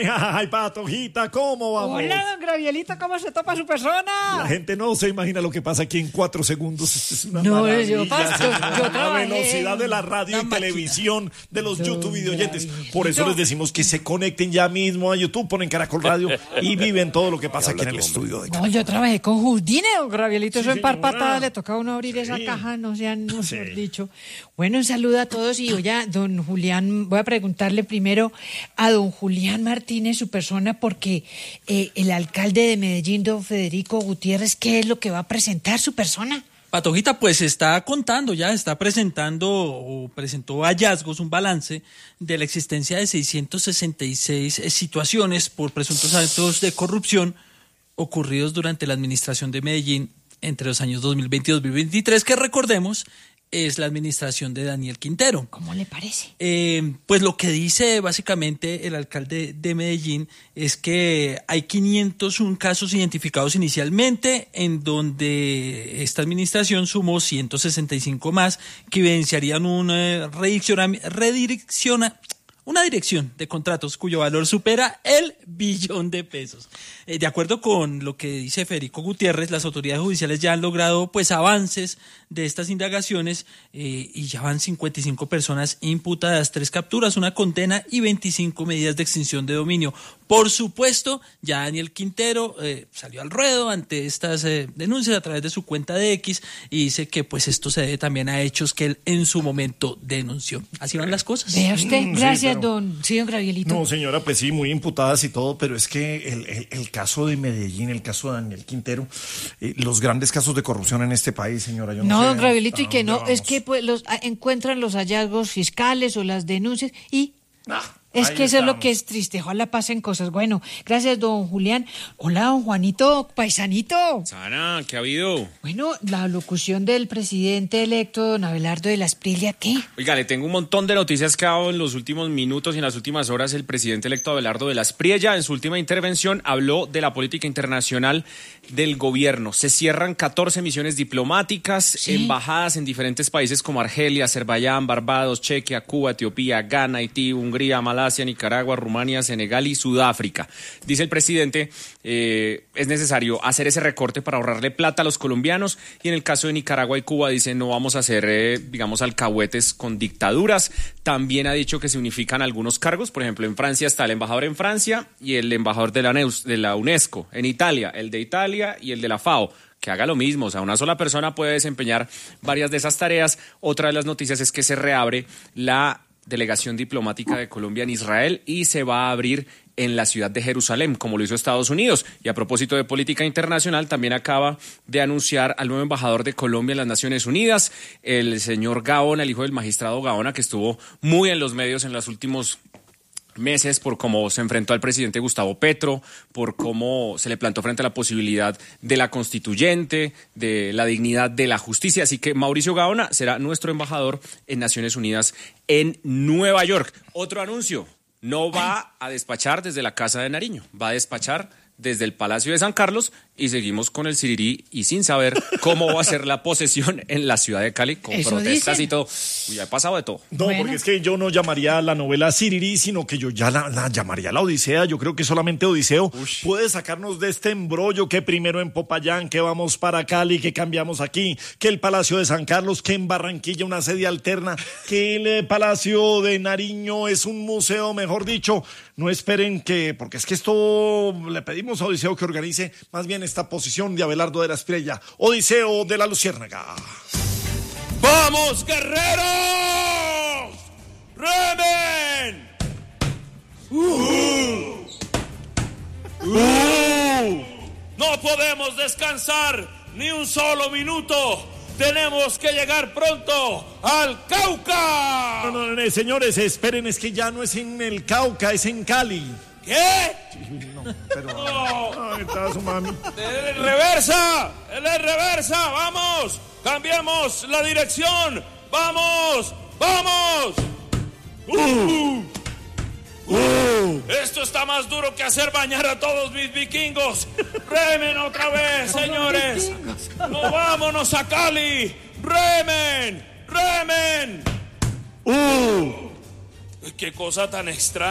Ay, Patojita, ¿cómo vamos? Hola, don Gravielito, ¿cómo se topa su persona? La gente no se imagina lo que pasa aquí en 4 segundos. Es una No, maravilla, yo la trabajé velocidad de la radio y televisión, de los YouTube videoyentes. Por eso les decimos que se conecten ya mismo a YouTube, ponen Caracol Radio y viven todo lo que pasa aquí en el estudio de No, yo trabajé con Houdini, don Gravielito, eso en par señora. patadas le toca a uno abrir esa caja, no sean, no mejor dicho. Bueno, un saludo a todos y oye, don Julián, voy a preguntarle primero a don Julián Martínez, su persona, porque el alcalde de Medellín, don Federico Gutiérrez, ¿qué es lo que va a presentar su persona? Patojita, pues está contando ya, está presentando o presentó hallazgos, un balance de la existencia de 666 situaciones por presuntos actos de corrupción ocurridos durante la administración de Medellín entre los años 2020 y 2023, que recordemos es la administración de Daniel Quintero. ¿Cómo le parece? Pues lo que dice básicamente el alcalde de Medellín es que hay 501 casos identificados inicialmente, en donde esta administración sumó 165 más que evidenciarían una una dirección de contratos cuyo valor supera el billón de pesos. De acuerdo con lo que dice Federico Gutiérrez, las autoridades judiciales ya han logrado pues avances de estas indagaciones y ya van 55 personas imputadas, 3 capturas, una condena y 25 medidas de extinción de dominio. Por supuesto, ya Daniel Quintero salió al ruedo ante estas denuncias a través de su cuenta de X y dice que pues esto se debe también a hechos que él en su momento denunció. Así van las cosas. Vea usted, gracias, sí, pero... don Gravielito. No, señora, pues sí, muy imputadas y todo, pero es que el caso de Medellín, el caso de Daniel Quintero, los grandes casos de corrupción en este país, señora, yo no sé. Don Gravielito, y que no, vamos. es que pues encuentran los hallazgos fiscales o las denuncias y... Es que eso es lo que es triste, ojalá pasen cosas. Bueno, gracias, don Julián. Hola, don Juanito, paisanito. Sana, ¿qué ha habido? Bueno, la locución del presidente electo, don Abelardo de la Espriella, ¿qué? Oiga, le tengo un montón de noticias que ha dado en los últimos minutos y en las últimas horas el presidente electo Abelardo de la Espriella. En su última intervención habló de la política internacional del gobierno. Se cierran 14 misiones diplomáticas, embajadas en diferentes países como Argelia, Azerbaiyán, Barbados, Chequia, Cuba, Etiopía, Ghana, Haití, Hungría, Malasia, Nicaragua, Rumania, Senegal y Sudáfrica. Dice el presidente, es necesario hacer ese recorte para ahorrarle plata a los colombianos, y en el caso de Nicaragua y Cuba dice no vamos a hacer, digamos, alcahuetes con dictaduras. También ha dicho que se unifican algunos cargos, por ejemplo, en Francia está el embajador en Francia y el embajador de la UNESCO, en Italia, el de Italia y el de la FAO. Que haga lo mismo, o sea, una sola persona puede desempeñar varias de esas tareas. Otra de las noticias es que se reabre la delegación diplomática de Colombia en Israel y se va a abrir en la ciudad de Jerusalén, como lo hizo Estados Unidos. Y a propósito de política internacional, también acaba de anunciar al nuevo embajador de Colombia en las Naciones Unidas, el señor Gaona, el hijo del magistrado Gaona, que estuvo muy en los medios en los últimos meses por cómo se enfrentó al presidente Gustavo Petro, por cómo se le plantó frente a la posibilidad de la constituyente, de la dignidad de la justicia. Así que Mauricio Gaona será nuestro embajador en Naciones Unidas en Nueva York. Otro anuncio, no va a despachar desde la Casa de Nariño, va a despachar desde el Palacio de San Carlos, y seguimos con el Sirirí y sin saber cómo va a ser la posesión en la ciudad de Cali, con Eso protestas dicen. y todo. Ya ha pasado de todo. No, Bueno. porque es que yo no llamaría la novela Sirirí, sino que yo ya la llamaría la Odisea. Yo creo que solamente Odiseo puede sacarnos de este embrollo, que primero en Popayán, que vamos para Cali, que cambiamos aquí, que el Palacio de San Carlos, que en Barranquilla una sede alterna, que el Palacio de Nariño es un museo, mejor dicho. No esperen que, porque es que esto le pedimos a Odiseo que organice más bien esta posición de Abelardo de la Espriella. Odiseo de la Luciérnaga. ¡Vamos, guerreros! ¡Remen! No podemos descansar ni un solo minuto. Tenemos que llegar pronto al Cauca. No, señores, esperen, es que ya no es en el Cauca, es en Cali. ¿Qué? No, pero... Ay, está su mami. ¡El reversa! ¡El reversa! ¡Vamos! ¡Cambiamos la dirección! ¡Vamos! ¡Vamos! Esto está más duro que hacer bañar a todos mis vikingos. ¡Remen otra vez, señores! ¡Vámonos a Cali! ¡Remen! ¡Remen! ¡Qué cosa tan extraña!